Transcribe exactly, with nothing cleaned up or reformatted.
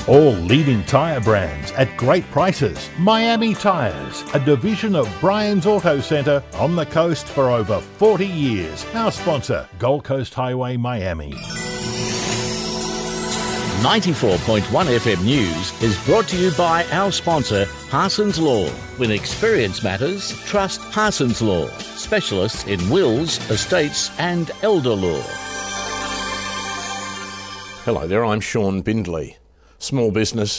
All leading tyre brands at great prices. Miami Tyres, a division of Brian's Auto Centre on the coast for over forty years. Our sponsor, Gold Coast Highway, Miami. ninety-four point one F M News is brought to you by our sponsor, Parsons Law. When experience matters, trust Parsons Law. Specialists in wills, estates and elder law. Hello there, I'm Sean Bindley. Small business